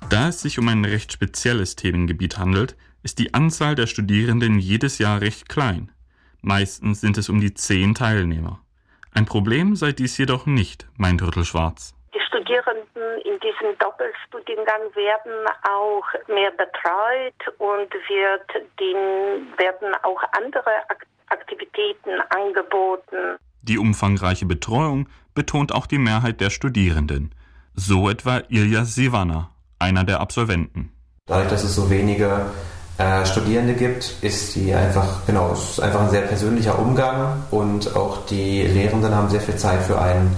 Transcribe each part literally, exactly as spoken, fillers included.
Da es sich um ein recht spezielles Themengebiet handelt, ist die Anzahl der Studierenden jedes Jahr recht klein. Meistens sind es um die zehn Teilnehmer. Ein Problem sei dies jedoch nicht, meint Rüttel-Schwarz. Die Studierenden in diesem Doppelstudiengang werden auch mehr betreut und wird denen werden auch andere Aktivitäten angeboten. Die umfangreiche Betreuung betont auch die Mehrheit der Studierenden. So etwa Ilja Sivana, einer der Absolventen. Dadurch, dass es so wenige äh, Studierende gibt, ist die einfach, genau, es ist einfach ein sehr persönlicher Umgang und auch die Lehrenden haben sehr viel Zeit für einen,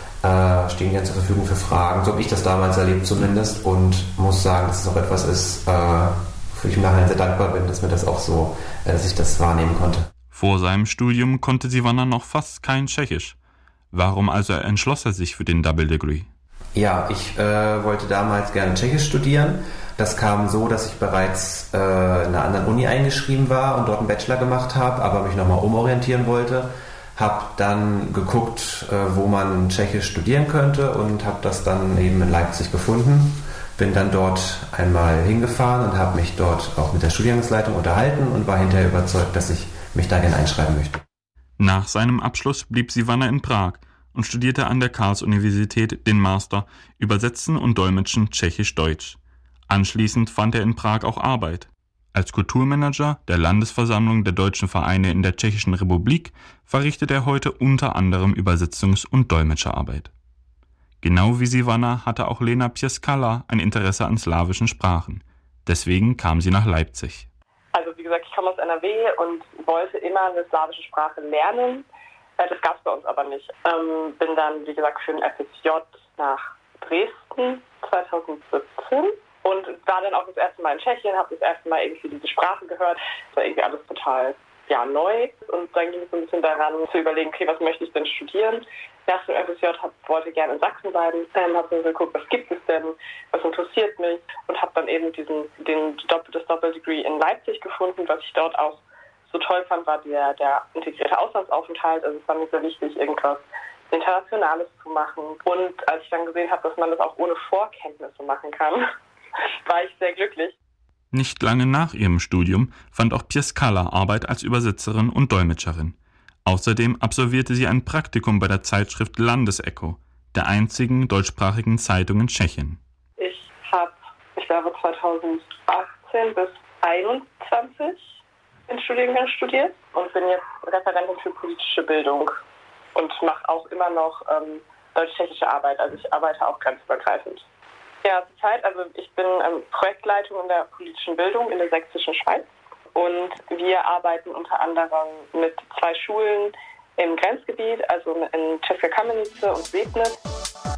äh, stehen ja zur Verfügung für Fragen. So habe ich das damals erlebt zumindest und muss sagen, dass es auch etwas ist, äh, wofür ich im Nachhinein sehr dankbar bin, dass mir das auch so, äh, dass ich das wahrnehmen konnte. Vor seinem Studium konnte Sivana noch fast kein Tschechisch. Warum also entschloss er sich für den Double Degree? Ja, ich äh, wollte damals gerne Tschechisch studieren. Das kam so, dass ich bereits äh, in einer anderen Uni eingeschrieben war und dort einen Bachelor gemacht habe, aber mich nochmal umorientieren wollte. Habe dann geguckt, äh, wo man Tschechisch studieren könnte und habe das dann eben in Leipzig gefunden. Bin dann dort einmal hingefahren und habe mich dort auch mit der Studiengangsleitung unterhalten und war hinterher überzeugt, dass ich mich da gerne einschreiben möchte. Nach seinem Abschluss blieb Sivana in Prag und studierte an der Karls-Universität den Master Übersetzen und Dolmetschen Tschechisch-Deutsch. Anschließend fand er in Prag auch Arbeit. Als Kulturmanager der Landesversammlung der deutschen Vereine in der Tschechischen Republik verrichtet er heute unter anderem Übersetzungs- und Dolmetscherarbeit. Genau wie Sivana hatte auch Lena Pieskala ein Interesse an slawischen Sprachen. Deswegen kam sie nach Leipzig. Also wie gesagt, ich komme aus N R W und wollte immer eine slawische Sprache lernen. Das gab es bei uns aber nicht. Ähm, bin dann, wie gesagt, für ein F S J nach Dresden zwanzig siebzehn und war dann auch das erste Mal in Tschechien, habe das erste Mal irgendwie diese Sprache gehört. Das war irgendwie alles total ja, neu. Und dann ging es so ein bisschen daran zu überlegen, okay, was möchte ich denn studieren? Nach dem F S J hab, wollte gerne in Sachsen bleiben, ähm, habe mir geguckt, was gibt es denn, was interessiert mich und habe dann eben diesen, den, das Doppel-Degree in Leipzig gefunden, was ich dort auch so toll fand, war der, der integrierte Auslandsaufenthalt. Also es war mir sehr wichtig, irgendwas Internationales zu machen. Und als ich dann gesehen habe, dass man das auch ohne Vorkenntnisse machen kann, war ich sehr glücklich. Nicht lange nach ihrem Studium fand auch Pieskala Arbeit als Übersetzerin und Dolmetscherin. Außerdem absolvierte sie ein Praktikum bei der Zeitschrift Landesecho, der einzigen deutschsprachigen Zeitung in Tschechien. Ich habe, ich glaube zweitausendachtzehn bis einundzwanzig den Studiengang studiert und bin jetzt Referentin für politische Bildung und mache auch immer noch ähm, deutsch-tschechische Arbeit, also ich arbeite auch grenzübergreifend. Ja, zurzeit, also ich bin ähm, Projektleitung in der politischen Bildung in der sächsischen Schweiz und wir arbeiten unter anderem mit zwei Schulen im Grenzgebiet, also in České Kamenice und Sebnitz.